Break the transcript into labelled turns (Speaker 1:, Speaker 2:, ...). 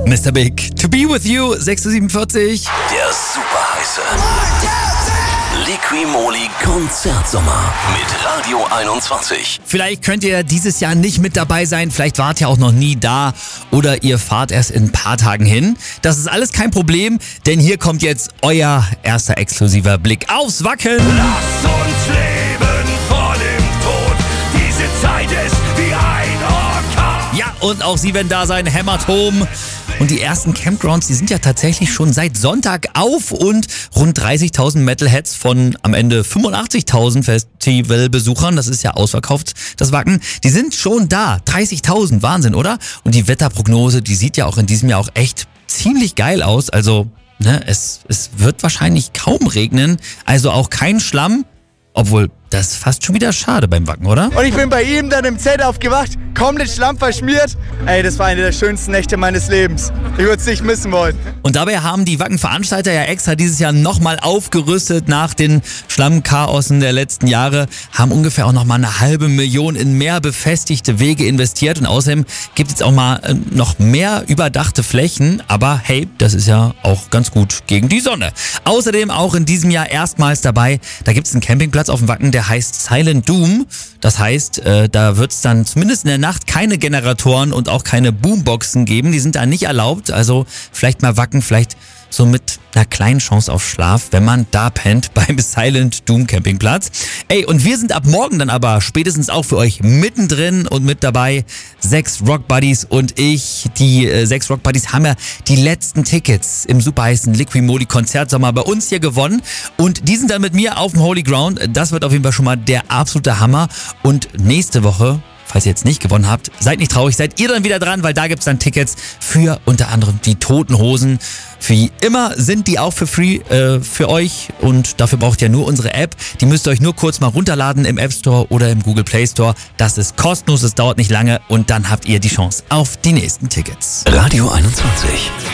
Speaker 1: Mr. Big, To Be With You, 6:47.
Speaker 2: Der superheiße Liqui-Moly Konzertsommer mit Radio 21.
Speaker 1: Vielleicht könnt ihr dieses Jahr nicht mit dabei sein, vielleicht wart ihr auch noch nie da oder ihr fahrt erst in ein paar Tagen hin. Das ist alles kein Problem, denn hier kommt jetzt euer erster exklusiver Blick aufs Wacken.
Speaker 3: Lass uns leben vor dem Tod. Diese Zeit ist wie ein Orkan.
Speaker 1: Ja, und auch sie werden da sein, Hämatom. Und die ersten Campgrounds, die sind ja tatsächlich schon seit Sonntag auf und rund 30.000 Metalheads von am Ende 85.000 Festivalbesuchern, das ist ja ausverkauft, das Wacken, die sind schon da. 30.000, Wahnsinn, oder? Und die Wetterprognose, die sieht ja auch in diesem Jahr auch echt ziemlich geil aus. Also, es wird wahrscheinlich kaum regnen, also auch kein Schlamm. Obwohl, das ist fast schon wieder schade beim Wacken, oder?
Speaker 4: Und ich bin bei ihm dann im Zelt aufgewacht, komplett schlammverschmiert. Ey, das war eine der schönsten Nächte meines Lebens. Ich würde es nicht missen wollen.
Speaker 1: Und dabei haben die Wacken-Veranstalter ja extra dieses Jahr nochmal aufgerüstet nach den Schlammchaosen der letzten Jahre, haben ungefähr auch nochmal 500.000 in mehr befestigte Wege investiert und außerdem gibt es auch mal noch mehr überdachte Flächen, aber hey, das ist ja auch ganz gut gegen die Sonne. Außerdem auch in diesem Jahr erstmals dabei, da gibt es einen Campingplatz auf dem Wacken, der heißt Silent Doom. Das heißt, da wird es dann zumindest in der Nacht keine Generatoren und auch keine Boomboxen geben. Die sind da nicht erlaubt. Also vielleicht mal Wacken, vielleicht so mit einer kleinen Chance auf Schlaf, wenn man da pennt beim Silent Doom Campingplatz. Ey, und wir sind ab morgen dann aber spätestens auch für euch mittendrin und mit dabei 6 Rock Buddies und ich. Die 6 Rock Buddies haben ja die letzten Tickets im superheißen Liqui-Moly Konzertsommer bei uns hier gewonnen und die sind dann mit mir auf dem Holy Ground. Das wird auf jeden Fall schon mal der absolute Hammer und nächste Woche, falls ihr jetzt nicht gewonnen habt, seid nicht traurig, seid ihr dann wieder dran, weil da gibt's dann Tickets für unter anderem die Toten Hosen. Für immer sind die auch für free für euch und dafür braucht ihr nur unsere App. Die müsst ihr euch nur kurz mal runterladen im App Store oder im Google Play Store. Das ist kostenlos, es dauert nicht lange und dann habt ihr die Chance auf die nächsten Tickets.
Speaker 2: Radio 21.